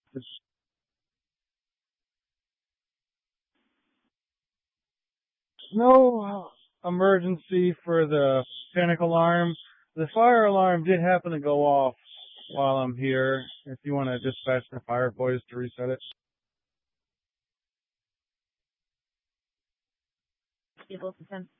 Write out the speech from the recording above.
No emergency for the panic alarm. The fire alarm did happen to go off while I'm here. If you want to dispatch the fire boys to reset it. Able to send